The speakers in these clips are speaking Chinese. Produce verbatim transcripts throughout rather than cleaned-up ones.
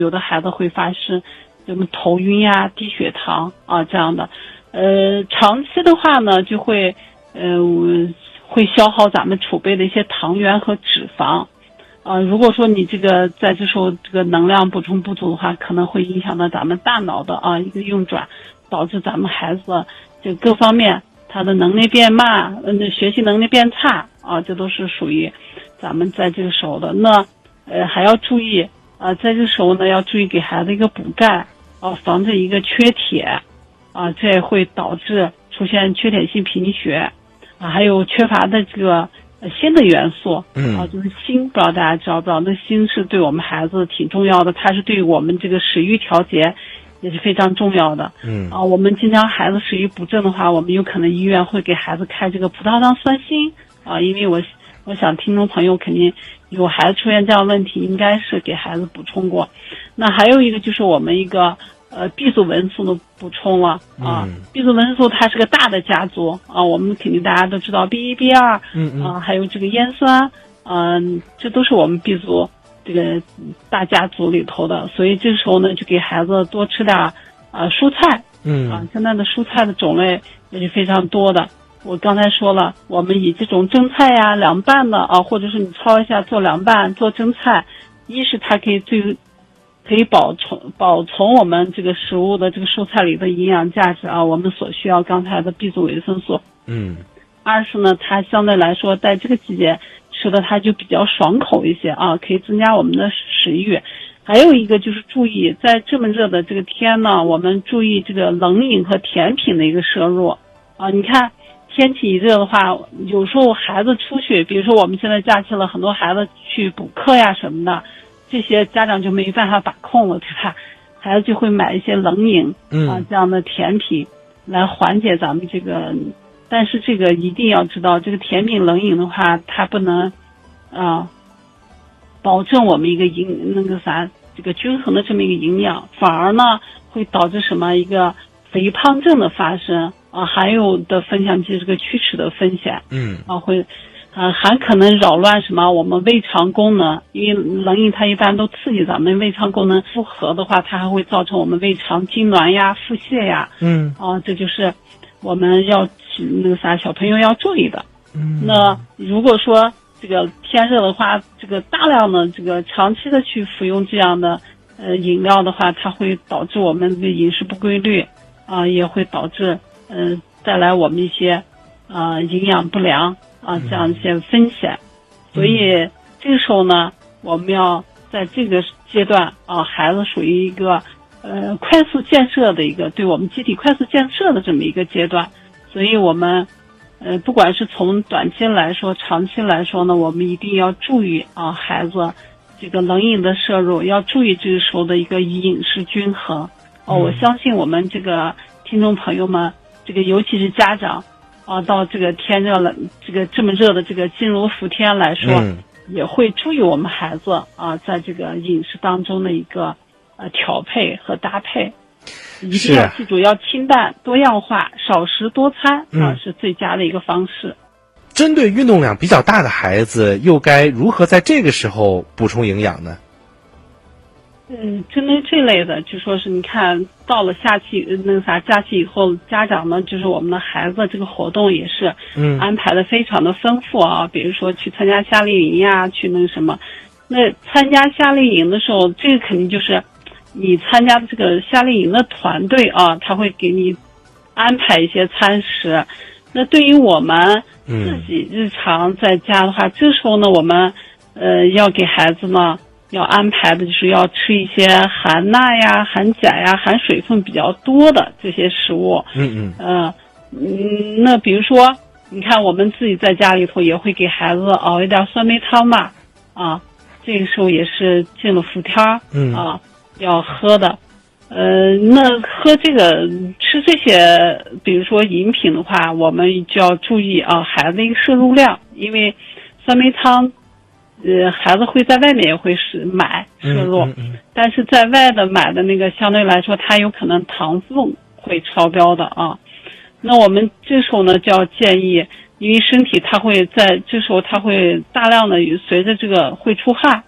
有的孩子会发生什么头晕呀、低血糖啊这样的。呃，长期的话呢，就会呃会消耗咱们储备的一些糖原和脂肪。啊、呃，如果说你这个在这时候这个能量补充不足的话，可能会影响到咱们大脑的啊一个运转，导致咱们孩子这各方面他的能力变慢，嗯，学习能力变差啊，这都是属于咱们在这个时候的。那呃还要注意啊，在这时候呢要注意给孩子一个补钙啊，防止一个缺铁啊，这也会导致出现缺铁性贫血啊，还有缺乏的这个。锌的元素， 嗯啊，就是锌，不知道大家知道不知道？那锌是对我们孩子挺重要的，它是对我们这个食欲调节也是非常重要的。 嗯啊，我们经常孩子食欲不振的话，我们有可能医院会给孩子开这个葡萄糖酸锌啊，因为我我想听众朋友肯定有孩子出现这样的问题，应该是给孩子补充过。那还有一个就是我们一个。呃 ，B 族维生素的补充了啊、嗯、，B 族维生素它是个大的家族啊，我们肯定大家都知道 B 一 B 二，嗯嗯，啊，还有这个烟酸，嗯、呃，这都是我们 B 族这个大家族里头的，所以这时候呢，就给孩子多吃点啊、呃、蔬菜，嗯啊，现在的蔬菜的种类也是非常多的。我刚才说了，我们以这种蒸菜呀、凉拌的啊，或者是你焯一下做凉拌、做蒸菜，一是它可以最。可以保存保存我们这个食物的这个蔬菜里的营养价值啊，我们所需要刚才的 B 族维生素。 嗯。 二是呢，它相对来说在这个季节吃的它就比较爽口一些啊，可以增加我们的食欲。还有一个就是注意，在这么热的这个天呢，我们注意这个冷饮和甜品的一个摄入啊。你看天气一热的话，有时候孩子出去，比如说我们现在假期了，很多孩子去补课呀什么的。这些家长就没办法把控了，对吧？孩子就会买一些冷饮，嗯啊这样的甜品来缓解咱们这个，但是这个一定要知道，这个甜品冷饮的话，它不能啊保证我们一个营那个啥这个均衡的这么一个营养，反而呢会导致什么一个肥胖症的发生啊，还有的分享就是这个龋齿的风险，嗯啊会。啊，还可能扰乱什么我们胃肠功能，因为冷饮它一般都刺激咱们胃肠功能负荷的话，它还会造成我们胃肠痉挛呀、腹泻呀。嗯，啊，这就是我们要那个啥小朋友要注意的。嗯，那如果说这个天热的话，这个大量的这个长期的去服用这样的呃饮料的话，它会导致我们的饮食不规律啊，也会导致嗯、呃、带来我们一些啊、呃、营养不良。啊，这样一些风险，所以这个时候呢，我们要在这个阶段啊，孩子属于一个呃快速建设的一个对我们机体快速建设的这么一个阶段，所以我们呃不管是从短期来说、长期来说呢，我们一定要注意啊，孩子这个冷饮的摄入，要注意这个时候的一个饮食均衡。哦，我相信我们这个听众朋友们，这个尤其是家长。啊，到这个天热了，这个这么热的这个金如伏天来说，嗯、也会注意我们孩子啊，在这个饮食当中的一个呃调配和搭配，一定要记住要清淡多样化，少食多餐啊，嗯、是最佳的一个方式。 针对运动量比较大的孩子，又该如何在这个时候补充营养呢？ 嗯，针对这类的，就说是你看到了夏季那个啥假期以后，家长呢就是我们的孩子这个活动也是嗯安排的非常的丰富啊，嗯、比如说去参加夏令营呀，去那个什么，那参加夏令营的时候，这个肯定就是你参加的这个夏令营的团队啊，他会给你安排一些餐食。那对于我们自己日常在家的话，嗯、这时候呢，我们呃要给孩子呢。要安排的就是要吃一些含钠呀、含钾呀、含水分比较多的这些食物。嗯嗯。呃，嗯，那比如说，你看我们自己在家里头也会给孩子熬一点酸梅汤嘛，啊，这个时候也是进了伏天儿，嗯啊，要喝的。呃，那喝这个吃这些，比如说饮品的话，我们就要注意啊，孩子的一个摄入量，因为酸梅汤。呃，孩子会在外面也会是买摄入，嗯嗯嗯、但是在外的买的那个相对来说，它有可能糖分会超标的啊。那我们这时候呢，就要建议，因为身体它会在这时候它会大量的随着这个会出汗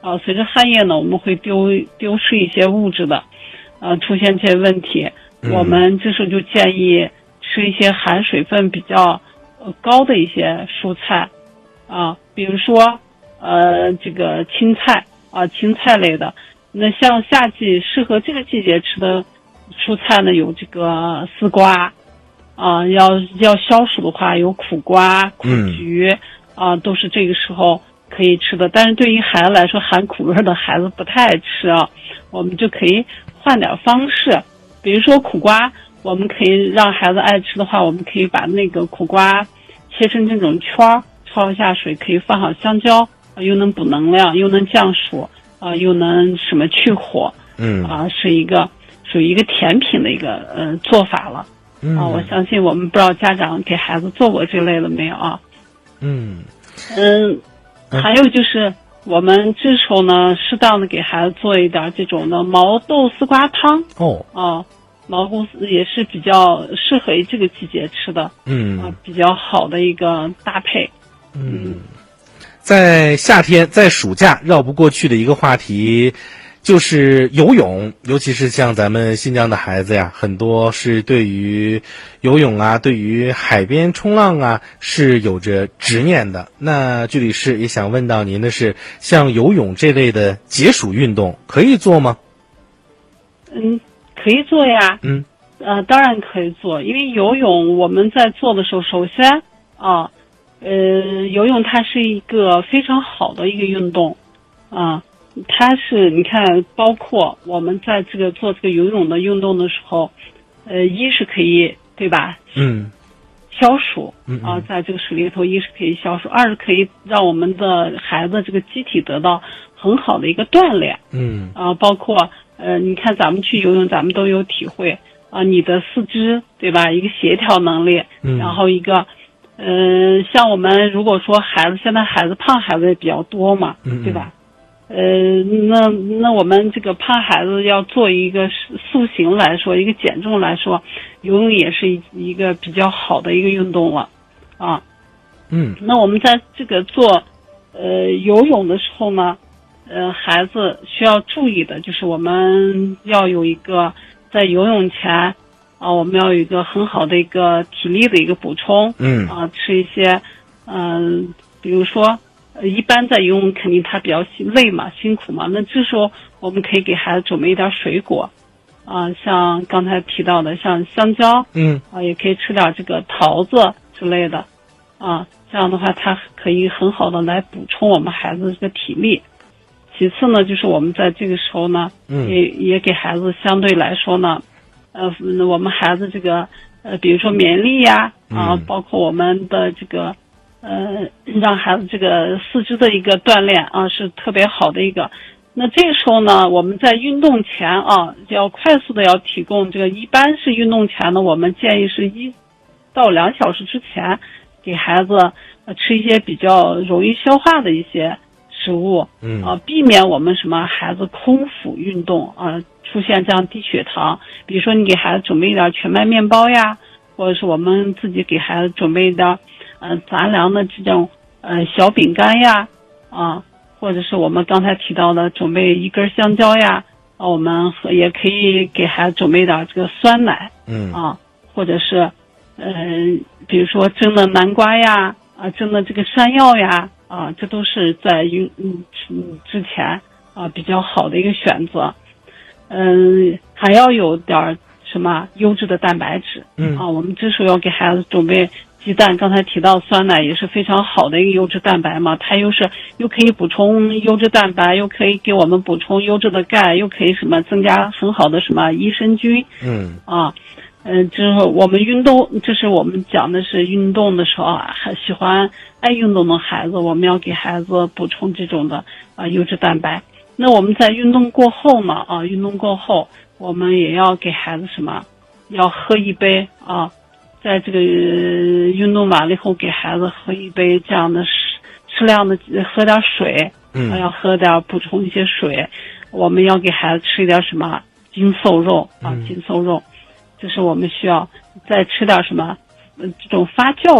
啊，随着汗液呢，我们会丢丢失一些物质的，呃，出现这些问题， 嗯、 我们这时候就建议吃一些含水分比较呃高的一些蔬菜，啊，比如说呃这个青菜啊，青菜类的。那像夏季适合这个季节吃的蔬菜呢，有这个丝瓜，啊，要要消暑的话，有苦瓜、苦菊，嗯、啊，都是这个时候可以吃的。但是对于孩子来说，含苦味的孩子不太爱吃啊，我们就可以换点方式，比如说苦瓜，我们可以让孩子爱吃的话，我们可以把那个苦瓜切成这种圈儿，焯一下水，可以放好香蕉，又能补能量，又能降暑。啊、呃，又能什么去火， 嗯啊，是一个属于一个甜品的一个呃做法了， 嗯啊，我相信我们不知道家长给孩子做过这类的没有啊？ 嗯嗯，还有就是我们这时候呢，适当的给孩子做一点这种的毛豆丝瓜汤哦， 啊，毛豆也是比较适合于这个季节吃的， 嗯啊，比较好的一个搭配， 嗯。嗯在夏天，在暑假绕不过去的一个话题，就是游泳。尤其是像咱们新疆的孩子呀，很多是对于游泳啊，对于海边冲浪啊，是有着执念的。那具理是也想问到您的是，像游泳这类的解暑运动可以做吗？ 嗯，可以做呀。 嗯， 呃，当然可以做，因为游泳我们在做的时候，首先啊。呃，游泳它是一个非常好的一个运动，啊，它是你看，包括我们在这个做这个游泳的运动的时候，呃，一是可以对吧？ 嗯， 消暑嗯啊，在这个水里头，一是可以消暑，二是可以让我们的孩子这个机体得到很好的一个锻炼。 嗯， 啊，包括呃，你看咱们去游泳，咱们都有体会啊，你的四肢对吧？一个协调能力， 嗯、 然后一个。嗯、呃，像我们如果说孩子现在孩子胖孩子也比较多嘛， 嗯嗯对吧？呃，那那我们这个胖孩子要做一个塑形来说，一个减重来说，游泳也是一一个比较好的一个运动了，啊， 嗯， 那我们在这个做呃游泳的时候呢，呃，孩子需要注意的就是我们要有一个在游泳前。啊，我们要有一个很好的一个体力的一个补充， 嗯， 啊，吃一些，嗯、呃，比如说，呃，一般在游泳肯定他比较累嘛，辛苦嘛，那这时候我们可以给孩子准备一点水果，啊，像刚才提到的，像香蕉， 嗯， 啊，也可以吃点这个桃子之类的，啊，这样的话，它可以很好的来补充我们孩子的这个体力。其次呢，就是我们在这个时候呢， 嗯， 也也给孩子相对来说呢。呃，我们孩子这个呃，比如说免疫力呀，啊， 嗯、 包括我们的这个呃，让孩子这个四肢的一个锻炼啊，是特别好的一个。那这个时候呢，我们在运动前啊，要快速的要提供这个，一般是运动前呢，我们建议是一到两小时之前给孩子呃吃一些比较容易消化的一些食物， 嗯啊，避免我们什么孩子空腹运动啊。出现这样低血糖，比如说你给孩子准备一点全麦面包呀，或者是我们自己给孩子准备一点呃杂粮的这种呃小饼干呀，啊，或者是我们刚才提到的准备一根香蕉呀，啊，我们也可以给孩子准备点这个酸奶， 嗯啊，或者是呃比如说蒸的南瓜呀，啊蒸的这个山药呀，啊，这都是在运嗯之前啊比较好的一个选择。嗯，还要有点什么优质的蛋白质， 嗯啊，我们这时候要给孩子准备鸡蛋，刚才提到酸奶也是非常好的一个优质蛋白嘛，它又是又可以补充优质蛋白，又可以给我们补充优质的钙，又可以什么增加很好的什么益生菌， 嗯啊，嗯，之后我们运动，这是我们讲的是运动的时候啊，还喜欢爱运动的孩子，我们要给孩子补充这种的啊优质蛋白。那我们在运动过后呢，啊，运动过后，我们也要给孩子什么？要喝一杯啊，在这个运动完了以后，给孩子喝一杯这样的适适量的喝点水， 嗯， 要喝点补充一些水。我们要给孩子吃一点什么筋瘦肉啊，筋瘦肉，这是我们需要再吃点什么，呃，这种发酵的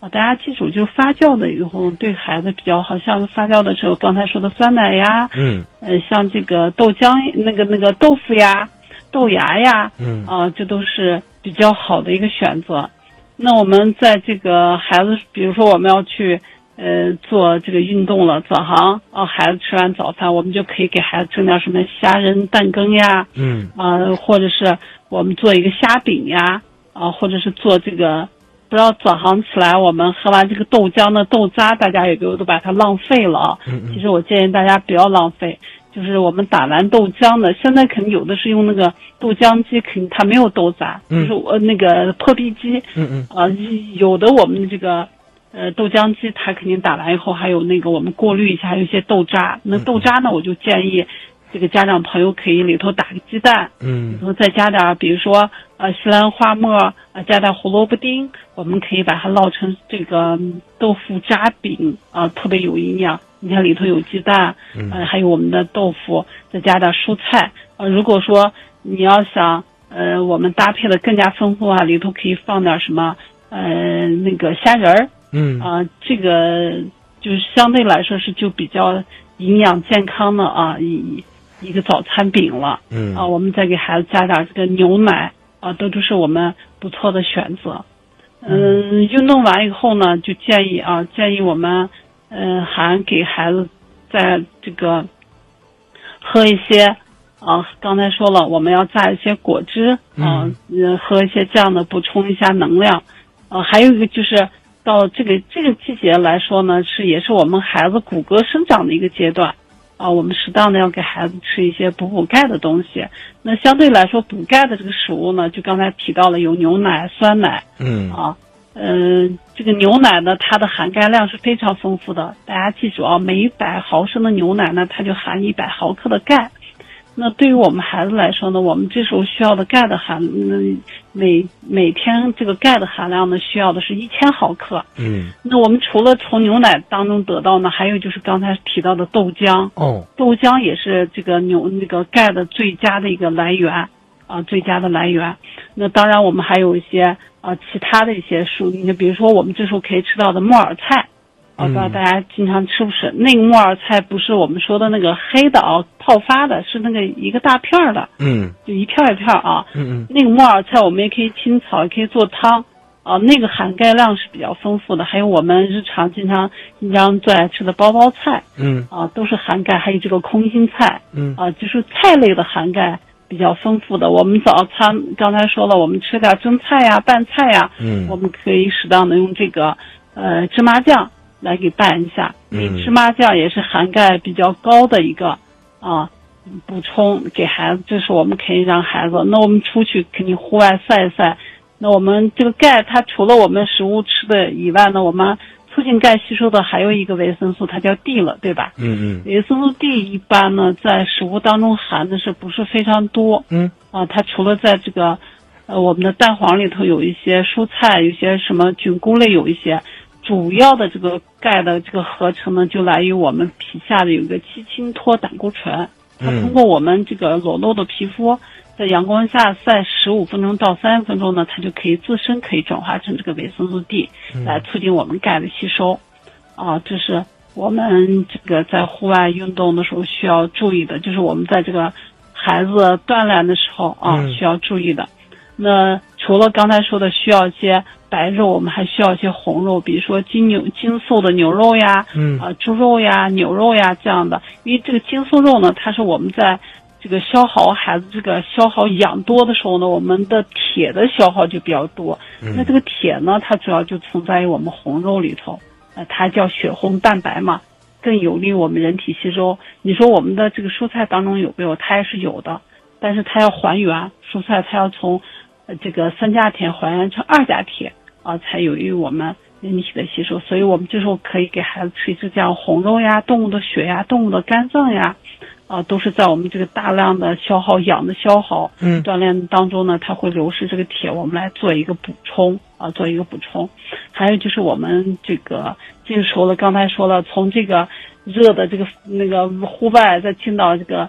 啊，大家记住，就是发酵的以后对孩子比较好，像发酵的时候，刚才说的酸奶呀， 嗯， 呃，像这个豆浆，那个那个豆腐呀、豆芽呀， 嗯， 啊，这都是比较好的一个选择。那我们在这个孩子，比如说我们要去呃做这个运动了，早上啊，孩子吃完早餐，我们就可以给孩子蒸点什么虾仁蛋羹呀， 嗯， 啊，或者是我们做一个虾饼呀，啊，或者是做这个。不知道早上起来我们喝完这个豆浆的豆渣，大家有没有都把它浪费了啊？ 嗯嗯， 其实我建议大家不要浪费，就是我们打完豆浆的，现在肯定有的是用那个豆浆机，肯定它没有豆渣， 嗯、 就是我那个破壁机， 嗯嗯， 啊、呃，有的我们这个呃豆浆机，它肯定打完以后还有那个我们过滤一下，还有一些豆渣。那豆渣呢，我就建议这个家长朋友可以里头打个鸡蛋， 嗯， 里头再加点，比如说呃西兰花末，啊、呃、加点胡萝卜丁，我们可以把它烙成这个豆腐渣饼啊、呃，特别有营养。你看里头有鸡蛋，呃，还有我们的豆腐，再加点蔬菜。呃，如果说你要想呃我们搭配的更加丰富啊，里头可以放点什么呃那个虾仁儿， 嗯啊、呃，这个就是相对来说是就比较营养健康的啊一一个早餐饼了。 嗯啊，我们再给孩子加点这个牛奶啊，都都是我们不错的选择。嗯，运动完以后呢，就建议啊，建议我们嗯还给孩子在这个喝一些啊，刚才说了，我们要榨一些果汁啊，嗯，喝一些这样的补充一下能量。啊，还有一个就是到这个这个季节来说呢，是也是我们孩子骨骼生长的一个阶段。啊，我们适当的要给孩子吃一些补补钙的东西。那相对来说，补钙的这个食物呢，就刚才提到了有牛奶、酸奶。 嗯啊，嗯、呃，这个牛奶呢，它的含钙量是非常丰富的。大家记住啊，每一百毫升的牛奶呢，它就含一百毫克的钙。那对于我们孩子来说呢，我们这时候需要的钙的含，嗯，每每天这个钙的含量呢，需要的是一千毫克。 嗯， 那我们除了从牛奶当中得到呢，还有就是刚才提到的豆浆。 哦， 豆浆也是这个牛那个钙的最佳的一个来源啊，最佳的来源。那当然，我们还有一些啊其他的一些蔬，你比如说我们这时候可以吃到的木耳菜。我不知道大家经常吃不吃、嗯、那个木耳菜，不是我们说的那个黑的啊，泡发的，是那个一个大片儿的， 嗯， 就一片一片啊， 嗯嗯， 那个木耳菜我们也可以清炒，也可以做汤啊，那个含钙量是比较丰富的。还有我们日常经常经常最爱吃的包包菜， 嗯， 啊，都是含钙，还有这个空心菜， 嗯， 啊，就是菜类的含钙比较丰富的。我们早餐刚才说了，我们吃点蒸菜呀、拌菜呀， 嗯， 我们可以适当的用这个呃芝麻酱来给拌一下， 嗯， 芝麻酱也是含钙比较高的一个啊补充给孩子，这是我们可以让孩子。那我们出去肯定户外晒一晒，那我们这个钙它除了我们食物吃的以外呢，我们促进钙吸收的还有一个维生素，它叫 D 了，对吧？ 嗯嗯， 维生素 D 一般呢在食物当中含的是不是非常多？ 嗯啊，它除了在这个呃我们的蛋黄里头有一些蔬菜，有些什么菌菇类有一些。主要的这个钙的这个合成呢，就来于我们皮下的有一个七氢脱胆固醇，它通过我们这个裸露的皮肤，在阳光下晒十五分钟到三十分钟呢，它就可以自身可以转化成这个维生素 D， 来促进我们钙的吸收。啊，这是我们这个在户外运动的时候需要注意的，就是我们在这个孩子锻炼的时候啊需要注意的。那除了刚才说的需要一些白肉，我们还需要一些红肉，比如说精牛精素的牛肉呀， 嗯啊猪肉呀、牛肉呀这样的。因为这个精素肉呢，它是我们在这个消耗孩子这个消耗氧多的时候呢，我们的铁的消耗就比较多。 嗯、 那这个铁呢，它主要就存在于我们红肉里头，呃，它叫血红蛋白嘛，更有利于我们人体吸收。你说我们的这个蔬菜当中有没有？它也是有的，但是它要还原蔬菜，它要从呃这个三价铁还原成二价铁啊，才有益于我们人体的吸收。所以我们这时候可以给孩子吃一吃这样红肉呀、动物的血呀、动物的肝脏呀，啊，都是在我们这个大量的消耗氧的消耗， 嗯， 锻炼当中呢，它会流失这个铁，我们来做一个补充啊，做一个补充。还有就是我们这个进熟了，刚才说了，从这个热的这个那个户外再进到这个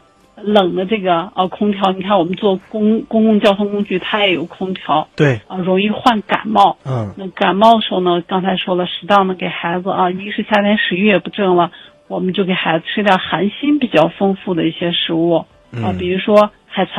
冷的这个呃空调，你看我们坐公公共交通工具它也有空调， 对， 啊、容易患感冒。 嗯， 那感冒的时候呢，刚才说了，适当的给孩子啊，一是夏天食欲也不振了，我们就给孩子吃点含锌比较丰富的一些食物啊、 嗯比如说海蚕